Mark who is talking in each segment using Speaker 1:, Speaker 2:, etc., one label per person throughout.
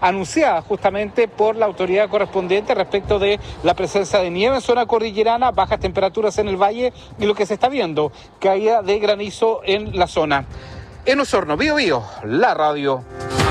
Speaker 1: anunciada justamente por la autoridad correspondiente respecto de la presencia de nieve en zona cordillerana, bajas temperaturas en el valle y lo que se está viendo, caída de granizo en la zona. En Osorno, Bío Bío, la radio.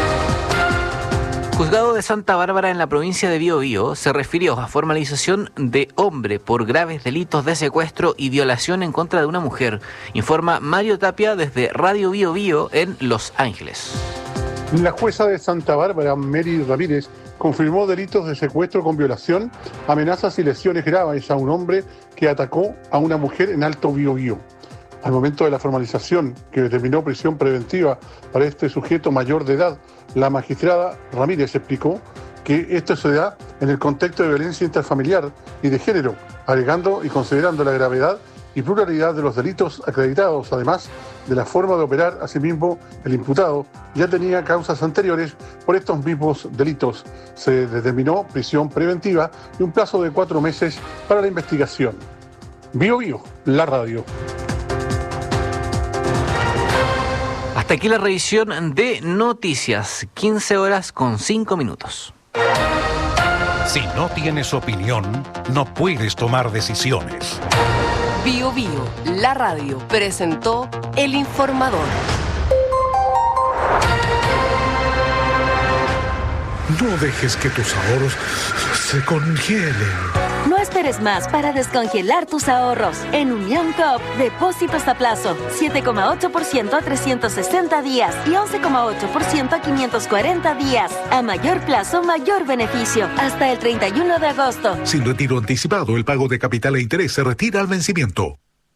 Speaker 2: Juzgado de Santa Bárbara en la provincia de Biobío se refirió a formalización de hombre por graves delitos de secuestro y violación en contra de una mujer. Informa Mario Tapia desde Radio Biobío en Los Ángeles.
Speaker 3: La jueza de Santa Bárbara, Mary Ramírez, confirmó delitos de secuestro con violación, amenazas y lesiones graves a un hombre que atacó a una mujer en Alto Biobío. Al momento de la formalización, que determinó prisión preventiva para este sujeto mayor de edad, la magistrada Ramírez explicó que esto se da en el contexto de violencia intrafamiliar y de género, alegando y considerando la gravedad y pluralidad de los delitos acreditados, además de la forma de operar. Asimismo, el imputado ya tenía causas anteriores por estos mismos delitos. Se determinó prisión preventiva y un plazo de 4 meses para la investigación. Bío Bío, la radio.
Speaker 2: Hasta aquí la revisión de noticias, 15 horas con 5 minutos.
Speaker 4: Si no tienes opinión, no puedes tomar decisiones.
Speaker 5: Bío Bío, la radio, presentó El Informador.
Speaker 4: No dejes que tus ahorros se congelen.
Speaker 6: No esperes más para descongelar tus ahorros. En Unión Coop, depósitos a plazo, 7,8% a 360 días y 11,8% a 540 días. A mayor plazo, mayor beneficio. Hasta el 31 de agosto.
Speaker 4: Sin retiro anticipado, el pago de capital e interés se retira al vencimiento.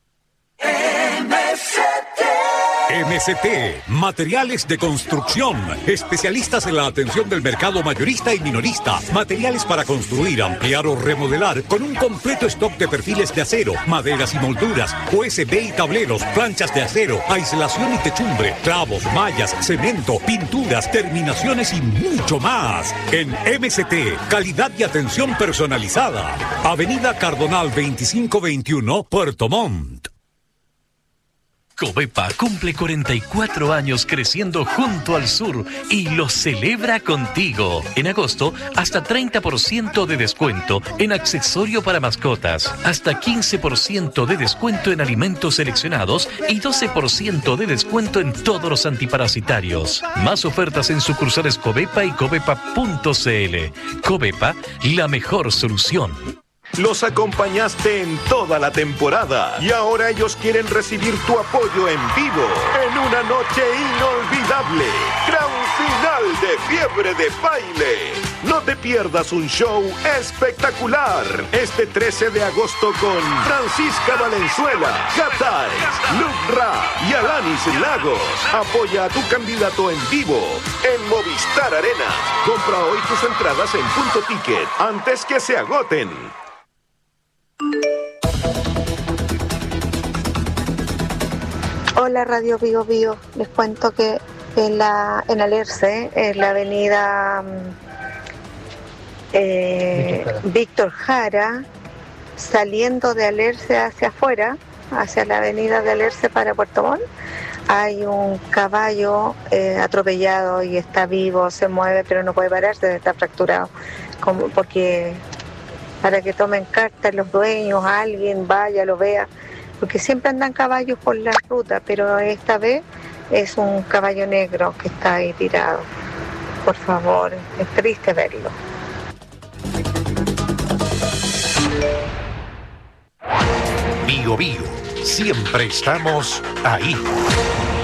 Speaker 4: MST, materiales de construcción, especialistas en la atención del mercado mayorista y minorista, materiales para construir, ampliar o remodelar, con un completo stock de perfiles de acero, maderas y molduras, USB y tableros, planchas de acero, aislación y techumbre, clavos, mallas, cemento, pinturas, terminaciones y mucho más. En MST, calidad y atención personalizada. Avenida Cardonal 2521, Puerto Montt.
Speaker 7: Covepa cumple 44 años creciendo junto al sur y lo celebra contigo. En agosto, hasta 30% de descuento en accesorio para mascotas, hasta 15% de descuento en alimentos seleccionados y 12% de descuento en todos los antiparasitarios. Más ofertas en sucursales Covepa y covepa.cl. Covepa, la mejor solución.
Speaker 8: Los acompañaste en toda la temporada y ahora ellos quieren recibir tu apoyo en vivo en una noche inolvidable. Gran final de Fiebre de Baile. No te pierdas un show espectacular este 13 de agosto con Francisca Valenzuela, Catares, Luke Ra y Alanis Lagos. Apoya a tu candidato en vivo en Movistar Arena. Compra hoy tus entradas en Punto Ticket antes que se agoten.
Speaker 9: Hola Radio Bío Bío, les cuento que en Alerce, en la avenida Víctor Jara, saliendo de Alerce hacia afuera, hacia la avenida de Alerce para Puerto Montt, hay un caballo atropellado y está vivo, se mueve pero no puede pararse, está fracturado, porque para que tomen cartas los dueños, alguien vaya, lo vea, porque siempre andan caballos por la ruta, pero esta vez es un caballo negro que está ahí tirado. Por favor, es triste verlo.
Speaker 4: Bío Bío, siempre estamos ahí.